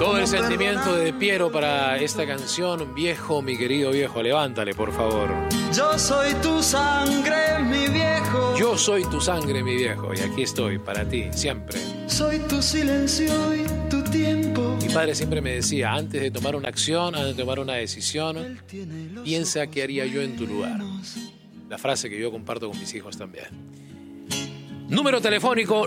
Todo el sentimiento de Piero para esta canción. Viejo, mi querido viejo, levántale, por favor. Yo soy tu sangre, mi viejo. Yo soy tu sangre, mi viejo, y aquí estoy para ti, siempre. Soy tu silencio y tu tiempo. Mi padre siempre me decía, antes de tomar una acción, antes de tomar una decisión, piensa qué haría yo en tu lugar. La frase que yo comparto con mis hijos también. Número telefónico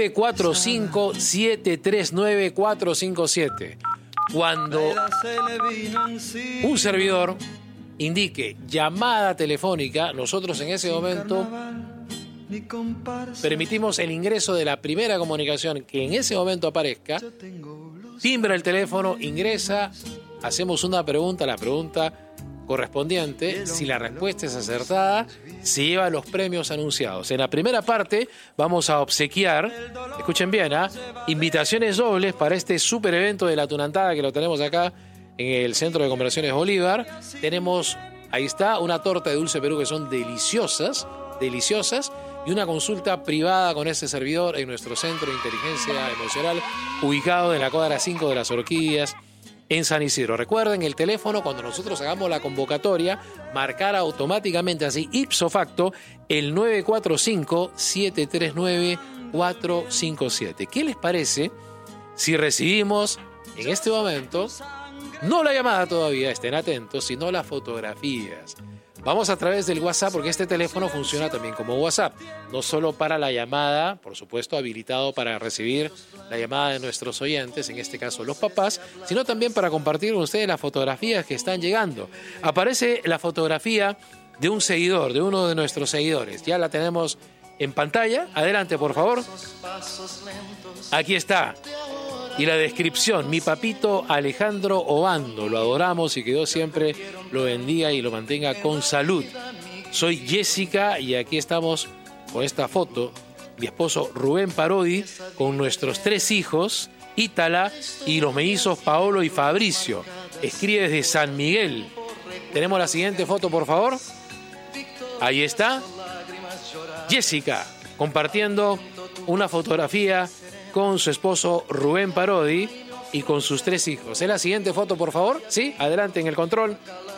945-739-457. Cuando un servidor indique llamada telefónica, nosotros en ese momento permitimos el ingreso de la primera comunicación que en ese momento aparezca. Timbra el teléfono, ingresa, hacemos una pregunta, la pregunta correspondiente. Si la respuesta es acertada, se lleva los premios anunciados. En la primera parte vamos a obsequiar, escuchen bien, invitaciones dobles para este super evento de la Tunantada que lo tenemos acá en el Centro de Conversiones Bolívar. Tenemos, ahí está, una torta de Dulce Perú que son deliciosas, y una consulta privada con este servidor en nuestro Centro de Inteligencia Emocional, ubicado en la cuadra 5 de las Orquídeas, en San Isidro. Recuerden el teléfono, cuando nosotros hagamos la convocatoria, marcar automáticamente así, ipso facto, el 945-739-457. ¿Qué les parece si recibimos en este momento, no la llamada todavía, estén atentos, sino las fotografías? Vamos a través del WhatsApp, porque este teléfono funciona también como WhatsApp, no solo para la llamada, por supuesto habilitado para recibir la llamada de nuestros oyentes, en este caso los papás, sino también para compartir con ustedes las fotografías que están llegando. Aparece la fotografía de un seguidor, de uno de nuestros seguidores. Ya la tenemos en pantalla. Adelante, por favor. Aquí está. Y la descripción: mi papito Alejandro Obando, lo adoramos y que Dios siempre lo bendiga y lo mantenga con salud. Soy Jessica y aquí estamos con esta foto, mi esposo Rubén Parodi, con nuestros 3 hijos, Ítala, y los mellizos Paolo y Fabricio. Escribe desde San Miguel. Tenemos la siguiente foto, por favor. Ahí está. Jessica compartiendo una fotografía con su esposo Rubén Parodi y con sus 3 hijos. ¿Es la siguiente foto, por favor? Sí, adelante en el control.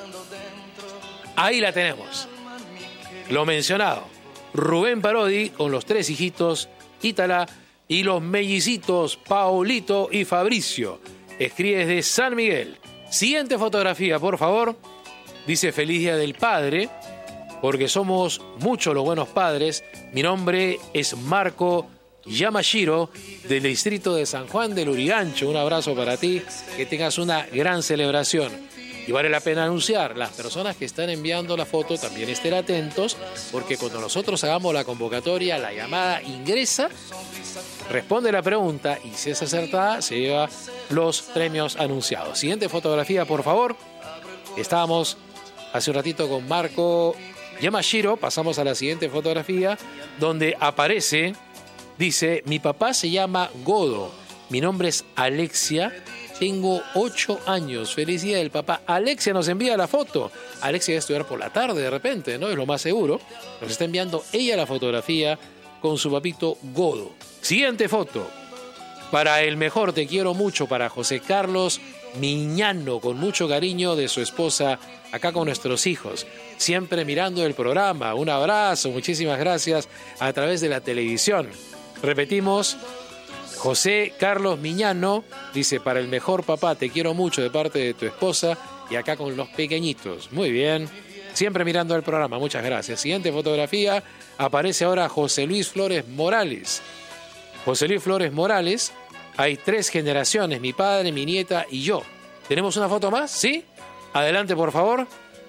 Ahí la tenemos. Lo mencionado. Rubén Parodi con los 3 hijitos, Ítala, y los mellicitos Paolito y Fabricio. Escribe desde San Miguel. Siguiente fotografía, por favor. Dice: feliz día del padre, porque somos muchos los buenos padres. Mi nombre es Marco Yamashiro, del distrito de San Juan del Urigancho. Un abrazo para ti, que tengas una gran celebración. Y vale la pena anunciar, las personas que están enviando la foto también estén atentos, porque cuando nosotros hagamos la convocatoria, la llamada ingresa, responde la pregunta y si es acertada, se lleva los premios anunciados. Siguiente fotografía, por favor. Estábamos hace un ratito con Marco Yamashiro. Pasamos a la siguiente fotografía, donde aparece, dice: mi papá se llama Godo, mi nombre es Alexia, tengo 8 años, feliz día del papá. Alexia nos envía la foto. Alexia va a estudiar por la tarde de repente, ¿no? Es lo más seguro. Nos está enviando ella la fotografía con su papito Godo. Siguiente foto. Para el mejor te quiero mucho, para José Carlos Miñano, con mucho cariño de su esposa, acá con nuestros hijos, siempre mirando el programa. Un abrazo, muchísimas gracias a través de la televisión. Repetimos, José Carlos Miñano dice: para el mejor papá, te quiero mucho, de parte de tu esposa, y acá con los pequeñitos. Muy bien, siempre mirando el programa, muchas gracias. Siguiente fotografía, aparece ahora José Luis Flores Morales. José Luis Flores Morales, hay 3 generaciones, mi padre, mi nieta y yo. ¿Tenemos una foto más? ¿Sí? Adelante, por favor.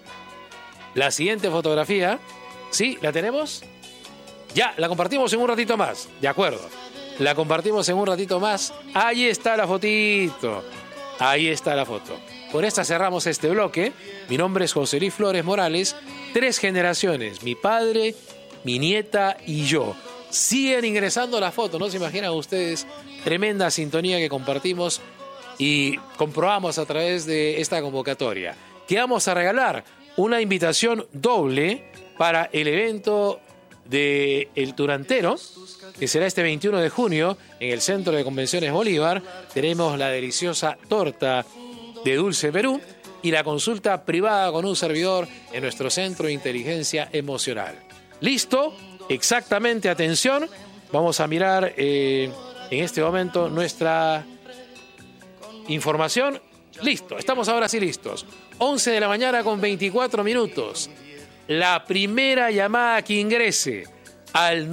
La siguiente fotografía, ¿sí? ¿La tenemos? Ya, la compartimos en un ratito más. De acuerdo. La compartimos en un ratito más. Ahí está la fotito. Ahí está la foto. Con esta cerramos este bloque. Mi nombre es José Luis Flores Morales. 3 generaciones. Mi padre, mi nieta y yo. Siguen ingresando las fotos. No se imaginan ustedes. Tremenda sintonía que compartimos y comprobamos a través de esta convocatoria. ¿Qué vamos a regalar? Una invitación doble para el evento de El Turantero, que será este 21 de junio en el Centro de Convenciones Bolívar. Tenemos la deliciosa torta de Dulce Perú y la consulta privada con un servidor en nuestro Centro de Inteligencia Emocional. ¿Listo? Exactamente, atención. Vamos a mirar en este momento nuestra información. Listo, estamos ahora sí listos. 11 de la mañana con 24 minutos. La primera llamada que ingrese al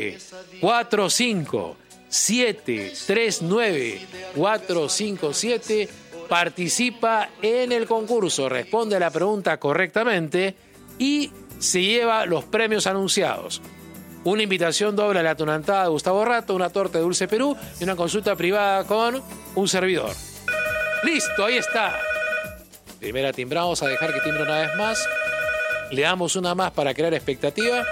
945-739-457 participa en el concurso, responde a la pregunta correctamente y se lleva los premios anunciados. Una invitación doble a la tunantada de Gustavo Rato, una torta de Dulce Perú y una consulta privada con un servidor. ¡Listo! Ahí está. Primera timbrada, vamos a dejar que timbre una vez más. Le damos una más para crear expectativa.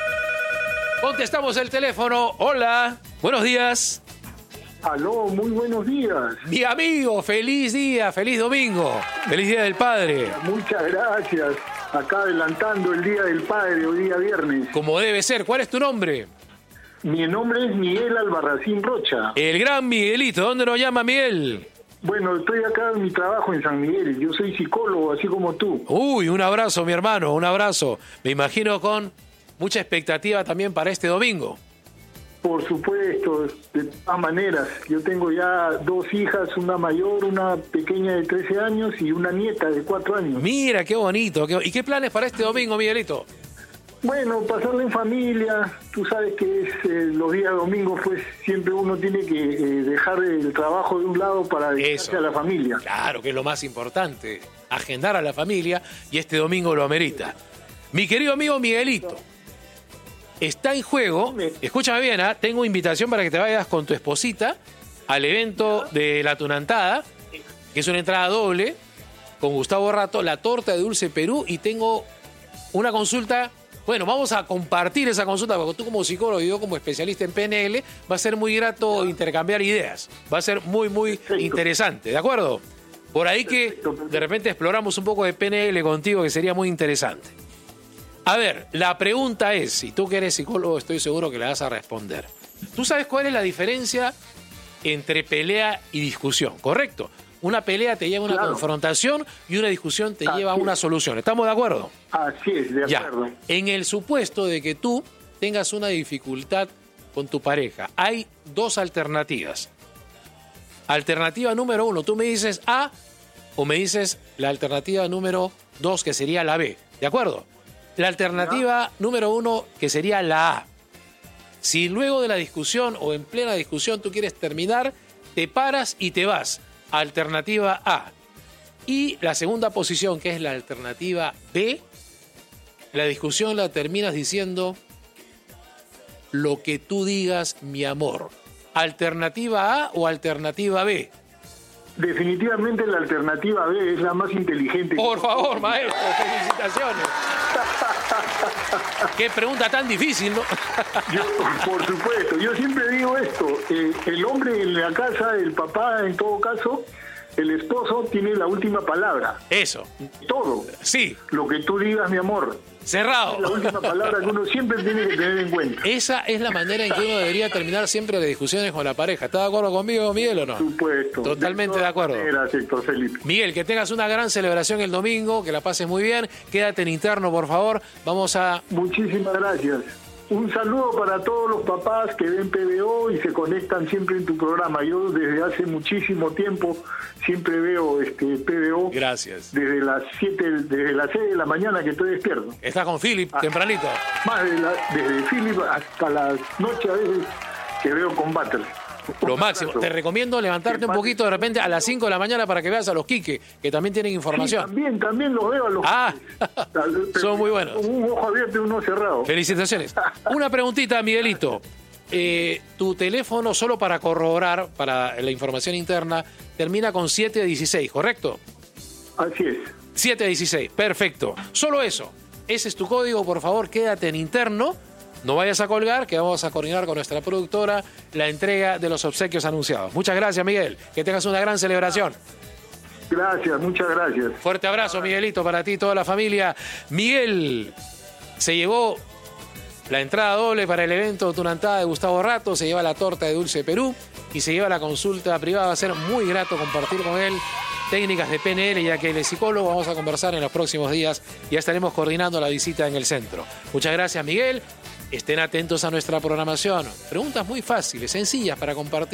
Contestamos el teléfono. Hola, buenos días. Aló, muy buenos días. Mi amigo, feliz día, feliz domingo, feliz día del padre. Muchas gracias. Acá adelantando el Día del Padre, hoy día viernes. Como debe ser. ¿Cuál es tu nombre? Mi nombre es Miguel Albarracín Rocha. El gran Miguelito. ¿Dónde nos llama Miguel? Bueno, estoy acá en mi trabajo en San Miguel. Yo soy psicólogo, así como tú. Uy, un abrazo, mi hermano, un abrazo. Me imagino con mucha expectativa también para este domingo. Por supuesto, de todas maneras. Yo tengo ya 2 hijas, una mayor, una pequeña de 13 años y una nieta de 4 años. Mira, qué bonito. ¿Y qué planes para este domingo, Miguelito? Bueno, pasarlo en familia. Tú sabes que es los días domingos, pues siempre uno tiene que dejar el trabajo de un lado para dedicarse a la familia. Claro, que es lo más importante. Agendar a la familia y este domingo lo amerita. Mi querido amigo Miguelito, está en juego, escúchame bien, tengo invitación para que te vayas con tu esposita al evento de la tunantada, que es una entrada doble, con Gustavo Rato, la torta de Dulce Perú, y tengo una consulta. Bueno, vamos a compartir esa consulta, porque tú como psicólogo y yo como especialista en PNL, va a ser muy grato intercambiar ideas, va a ser muy, muy interesante, ¿de acuerdo? Por ahí que de repente exploramos un poco de PNL contigo, que sería muy interesante. A ver, la pregunta es, si tú que eres psicólogo, estoy seguro que la vas a responder. ¿Tú sabes cuál es la diferencia entre pelea y discusión? ¿Correcto? Una pelea te lleva a una confrontación y una discusión te lleva a una solución. ¿Estamos de acuerdo? Así es, de acuerdo. Ya. En el supuesto de que tú tengas una dificultad con tu pareja, hay 2 alternativas. Alternativa número 1, tú me dices A o me dices la alternativa número 2, que sería la B. ¿De acuerdo? La alternativa número 1, que sería la A. Si luego de la discusión o en plena discusión tú quieres terminar, te paras y te vas. Alternativa A. Y la segunda posición, que es la alternativa B, la discusión la terminas diciendo lo que tú digas, mi amor. ¿Alternativa A o alternativa B? Definitivamente la alternativa B es la más inteligente. Por favor, maestro, felicitaciones. Qué pregunta tan difícil, ¿no? Por supuesto, yo siempre digo esto, el hombre en la casa, el papá en todo caso, el esposo tiene la última palabra. Eso. Todo. Sí. Lo que tú digas, mi amor. Cerrado. Es la última palabra que uno siempre tiene que tener en cuenta. Esa es la manera en que uno debería terminar siempre las discusiones con la pareja. ¿Estás de acuerdo conmigo, Miguel, o no? Por supuesto. Totalmente de acuerdo. Gracias, Héctor Felipe. Miguel, que tengas una gran celebración el domingo, que la pases muy bien. Quédate en interno, por favor. Vamos a... Muchísimas gracias. Un saludo para todos los papás que ven PBO y se conectan siempre en tu programa. Yo desde hace muchísimo tiempo siempre veo PBO. Gracias. Desde las 6 de la mañana que estoy despierto. Estás con Philip, tempranito. Más desde Philip hasta la noche a veces que veo combates. Lo máximo. Te recomiendo levantarte un poquito de repente a las 5 de la mañana para que veas a los Quique, que también tienen información. Sí, también los veo a los son muy buenos. Un ojo abierto y uno cerrado. Felicitaciones. Una preguntita, Miguelito. Tu teléfono, solo para corroborar, para la información interna, termina con 716, ¿correcto? Así es. 716, perfecto. Solo eso. Ese es tu código, por favor, quédate en interno. No vayas a colgar, que vamos a coordinar con nuestra productora la entrega de los obsequios anunciados. Muchas gracias, Miguel. Que tengas una gran celebración. Gracias, muchas gracias. Fuerte abrazo, Miguelito, para ti y toda la familia. Miguel se llevó la entrada doble para el evento Tunantá de Gustavo Rato, se lleva la torta de Dulce Perú y se lleva la consulta privada. Va a ser muy grato compartir con él técnicas de PNL, ya que él es psicólogo. Vamos a conversar en los próximos días. Ya estaremos coordinando la visita en el centro. Muchas gracias, Miguel. Estén atentos a nuestra programación. Preguntas muy fáciles, sencillas para compartir.